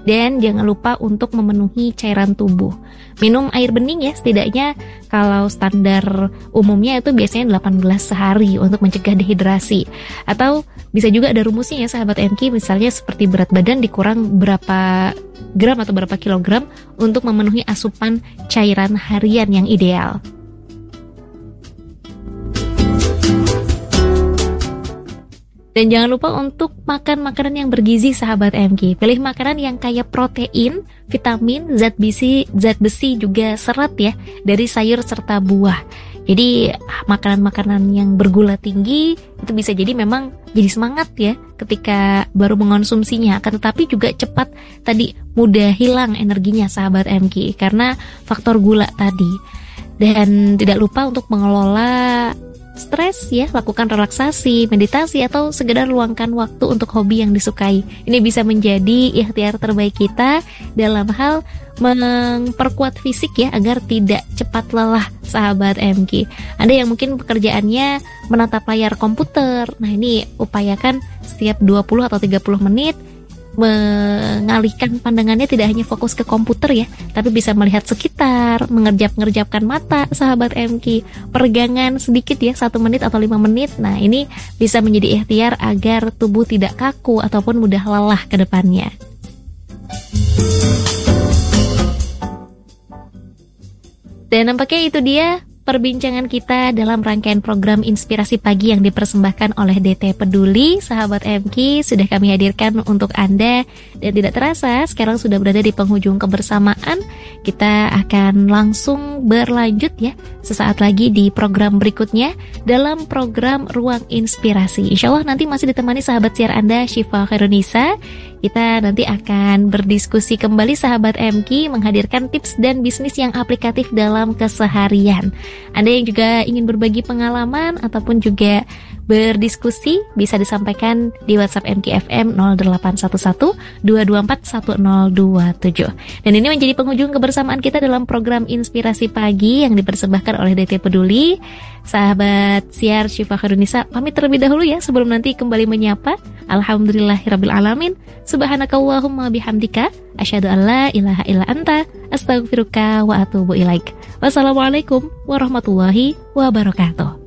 Dan jangan lupa untuk memenuhi cairan tubuh. Minum air bening ya, setidaknya kalau standar umumnya itu biasanya 8 gelas sehari untuk mencegah dehidrasi. Atau bisa juga ada rumusnya ya sahabat MK, misalnya seperti berat badan dikurang berapa gram atau berapa kilogram untuk memenuhi asupan cairan harian yang ideal. Dan jangan lupa untuk makan makanan yang bergizi sahabat MK. Pilih makanan yang kaya protein, vitamin, zat besi juga serat ya dari sayur serta buah. Jadi makanan-makanan yang bergula tinggi itu bisa jadi memang jadi semangat ya ketika baru mengonsumsinya, akan tetapi juga cepat tadi mudah hilang energinya sahabat MK karena faktor gula tadi. Dan tidak lupa untuk mengelola stres ya, lakukan relaksasi, meditasi, atau sekedar luangkan waktu untuk hobi yang disukai. Ini bisa menjadi ikhtiar terbaik kita dalam hal memperkuat fisik ya, agar tidak cepat lelah sahabat MK. Ada yang mungkin pekerjaannya menatap layar komputer. Nah ini upayakan setiap 20 atau 30 menit mengalihkan pandangannya, tidak hanya fokus ke komputer ya, tapi bisa melihat sekitar, mengerjap-ngerjapkan mata sahabat MK, peregangan sedikit ya, 1 menit atau 5 menit. Nah ini bisa menjadi ikhtiar agar tubuh tidak kaku ataupun mudah lelah ke depannya. Dan nampaknya itu dia perbincangan kita dalam rangkaian program Inspirasi Pagi yang dipersembahkan oleh DT Peduli. Sahabat MK, sudah kami hadirkan untuk Anda. Dan tidak terasa sekarang sudah berada di penghujung kebersamaan. Kita akan langsung berlanjut ya sesaat lagi di program berikutnya dalam program Ruang Inspirasi. Insya Allah nanti masih ditemani sahabat siar Anda, Syifa Khairunisa. Kita nanti akan berdiskusi kembali sahabat MK, menghadirkan tips dan bisnis yang aplikatif dalam keseharian. Anda yang juga ingin berbagi pengalaman ataupun juga berdiskusi bisa disampaikan di WhatsApp MKFM 0811 224 1027. Dan ini menjadi penghujung kebersamaan kita dalam program Inspirasi Pagi yang dipersembahkan oleh DT Peduli. Sahabat siar Syifa Khairunisa pamit terlebih dahulu ya sebelum nanti kembali menyapa. Alhamdulillahirrabbilalamin. Subhanakallahumma bihamdika asyhadu an la ilaha illa anta astaghfiruka wa atubu ilaik. Wassalamualaikum warahmatullahi wabarakatuh.